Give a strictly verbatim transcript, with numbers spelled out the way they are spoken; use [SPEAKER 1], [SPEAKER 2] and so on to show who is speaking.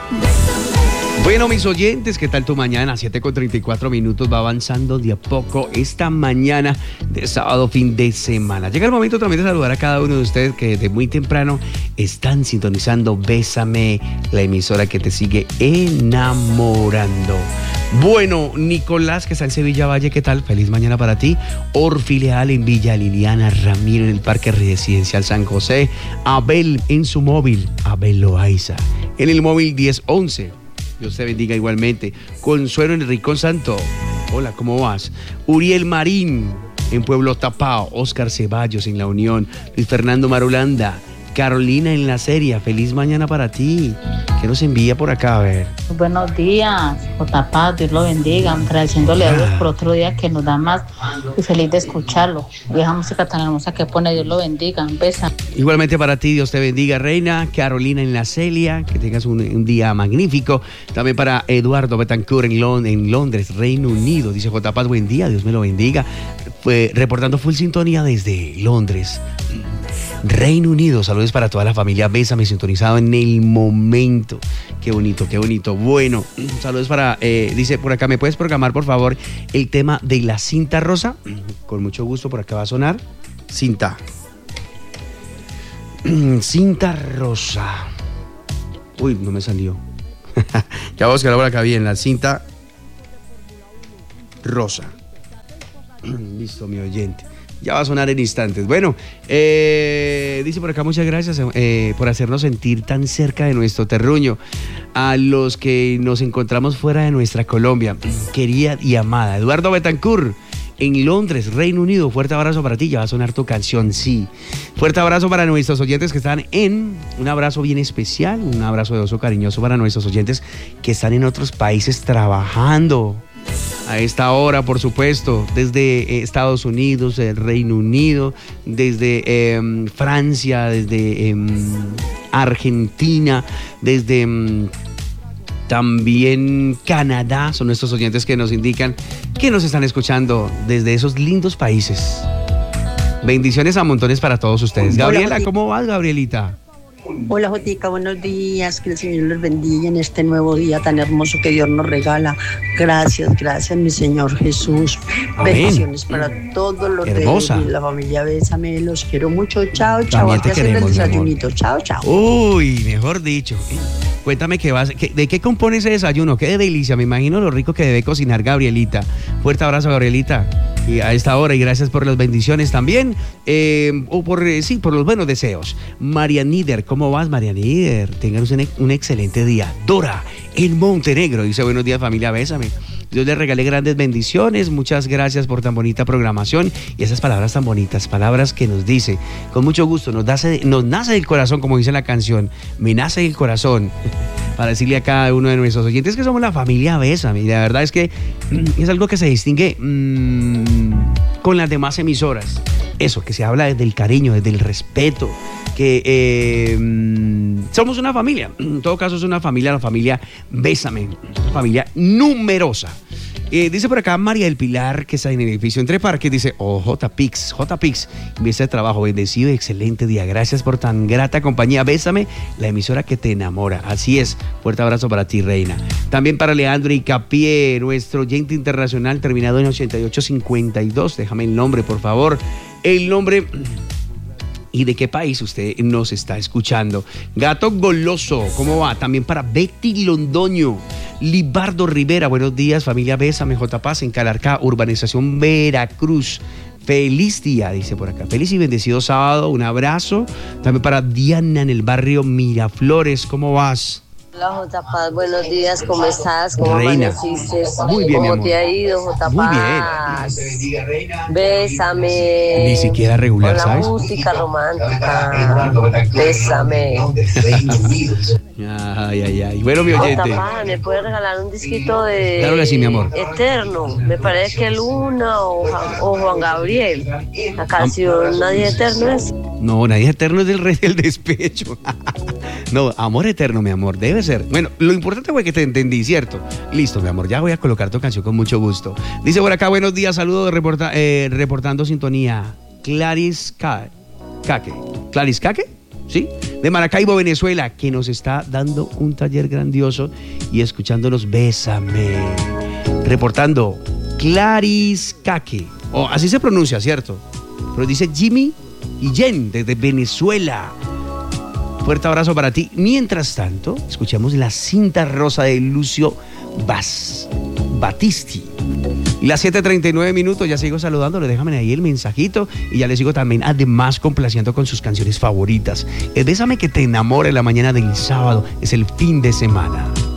[SPEAKER 1] Bueno, mis oyentes, ¿qué tal tu mañana? siete con treinta y cuatro minutos, va avanzando de a poco esta mañana de sábado, fin de semana. Llega el momento también de saludar a cada uno de ustedes que desde muy temprano están sintonizando Bésame, la emisora que te sigue enamorando. Bueno, Nicolás, que está en Sevilla Valle, ¿qué tal? Feliz mañana para ti. Orfi Leal en Villa Liliana, Ramiro en el Parque Residencial San José, Abel en su móvil, Abel Loaiza en el móvil diez once. Dios te bendiga igualmente. Consuelo en el Rincón Santo. Hola, ¿cómo vas? Uriel Marín en Pueblo Tapao. Oscar Ceballos en La Unión. Luis Fernando Marulanda. Carolina en La Serie. Feliz mañana para ti. ¿Qué nos envía por acá? A ver.
[SPEAKER 2] Buenos días, J. Paz, Dios lo bendiga. Agradeciéndole a Dios por otro día que nos da más y feliz de escucharlo. Vieja música tan hermosa que pone, Dios lo bendiga. Un beso.
[SPEAKER 1] Igualmente para ti, Dios te bendiga, reina. Carolina en La Celia, que tengas un, un día magnífico. También para Eduardo Betancourt en, Lond- en Londres, Reino Unido. Dice J. Paz, buen día, Dios me lo bendiga. Fue reportando full sintonía desde Londres, Reino Unido. Saludos para toda la familia Bésame, sintonizado en el momento. Qué bonito, qué bonito. Bueno, saludos para, eh, dice por acá, ¿me puedes programar por favor el tema de la cinta rosa? Con mucho gusto, por acá va a sonar. Cinta. Cinta rosa. Uy, no me salió. Ya vamos a buscarla por acá bien, la cinta rosa. Listo, mi oyente. Ya va a sonar en instantes. Bueno, eh, dice por acá, muchas gracias eh, por hacernos sentir tan cerca de nuestro terruño. A los que nos encontramos fuera de nuestra Colombia, querida y amada. Eduardo Betancourt, en Londres, Reino Unido. Fuerte abrazo para ti, ya va a sonar tu canción, sí. Fuerte abrazo para nuestros oyentes que están en... Un abrazo bien especial, un abrazo de oso cariñoso para nuestros oyentes que están en otros países trabajando. A esta hora, por supuesto, desde Estados Unidos, el Reino Unido, desde eh, Francia, desde eh, Argentina, desde eh, también Canadá, son nuestros oyentes que nos indican que nos están escuchando desde esos lindos países. Bendiciones a montones para todos ustedes. Gabriela, ¿cómo vas, Gabrielita?
[SPEAKER 3] Hola, Jotica, buenos días, que el Señor los bendiga en este nuevo día tan hermoso que Dios nos regala. Gracias, gracias, mi Señor Jesús.
[SPEAKER 1] Amén.
[SPEAKER 3] Bendiciones para todos los
[SPEAKER 1] Hermosa.
[SPEAKER 3] de la familia Bésame, los quiero mucho. Chao, chao.
[SPEAKER 1] También te
[SPEAKER 3] Aquí haciendo el
[SPEAKER 1] queremos, mi amor.
[SPEAKER 3] desayunito. Chao, chao.
[SPEAKER 1] Uy, mejor dicho. Cuéntame qué vas, qué, de qué compone ese desayuno. Qué delicia, me imagino lo rico que debe cocinar Gabrielita. Fuerte abrazo, Gabrielita. Y a esta hora, y gracias por las bendiciones también, eh, o por, eh, sí, por los buenos deseos. María Nider, ¿cómo vas, María Nider? Tengan un, un excelente día. Dora, en Montenegro, dice, buenos días, familia Bésame. Dios les regale grandes bendiciones, muchas gracias por tan bonita programación y esas palabras tan bonitas, palabras que nos dice, con mucho gusto, nos, nace, nos nace del corazón, como dice la canción, me nace del corazón, para decirle a cada uno de nuestros oyentes que somos la familia Bésame, y la verdad es que es algo que se distingue mmm, con las demás emisoras, eso, que se habla desde el cariño, desde el respeto, que eh, somos una familia, en todo caso es una familia, la familia Bésame, una familia numerosa. Eh, dice por acá María del Pilar, que está en el edificio Entre Parques, dice, oh, J-Pix, J-Pix, empieza de trabajo, bendecido y excelente día, gracias por tan grata compañía, Bésame, la emisora que te enamora, así es, fuerte abrazo para ti, reina. También para Leandro Icapié, nuestro oyente internacional, terminado en ochenta y ocho cincuenta y dos, déjame el nombre, por favor, el nombre... ¿Y de qué país usted nos está escuchando? Gato Goloso, ¿cómo va? También para Betty Londoño, Libardo Rivera, buenos días, familia Bésame, J. Paz, en Calarcá, urbanización Veracruz. Feliz día, dice por acá. Feliz y bendecido sábado, un abrazo. También para Diana en el barrio Miraflores, ¿cómo vas?
[SPEAKER 4] Hola, J. Paz, buenos días, ¿cómo estás? ¿Cómo
[SPEAKER 1] Reina.
[SPEAKER 4] amaneciste?
[SPEAKER 1] Muy bien, mi
[SPEAKER 4] ¿Cómo
[SPEAKER 1] amor.
[SPEAKER 4] te ha ido, J.
[SPEAKER 1] Muy
[SPEAKER 4] Paz? Bésame.
[SPEAKER 1] Ni siquiera regular,
[SPEAKER 4] con la
[SPEAKER 1] ¿sabes?
[SPEAKER 4] música romántica. Bésame.
[SPEAKER 1] Ay, ay, ay. Bueno, mi oyente.
[SPEAKER 4] J. Paz, ¿me puedes regalar un disquito de
[SPEAKER 1] Claro que sí, mi amor.
[SPEAKER 4] Eterno? Me parece que Luna o, Juan- o Juan Gabriel. La canción Nadie Eterno es.
[SPEAKER 1] No, nadie eterno es del rey del despecho. No, amor eterno, mi amor, debe ser. Bueno, lo importante fue que te entendí, ¿cierto? Listo, mi amor, ya voy a colocar tu canción con mucho gusto. Dice por acá, buenos días, saludos, reporta, eh, reportando sintonía. Claris Ca- Caque. ¿Claris Caque? ¿sí? De Maracaibo, Venezuela, que nos está dando un taller grandioso y escuchándonos Bésame. Reportando Claris Caque, o así se pronuncia, ¿cierto? Pero dice Jimmy y Jen desde Venezuela. Fuerte abrazo para ti. Mientras tanto, escuchamos La Cinta Rosa de Lucio Bas, Battisti. Las siete treinta y nueve minutos, ya sigo saludándole, déjame ahí el mensajito y ya le sigo también además complaciendo con sus canciones favoritas. El Bésame que te enamore la mañana del sábado, es el fin de semana.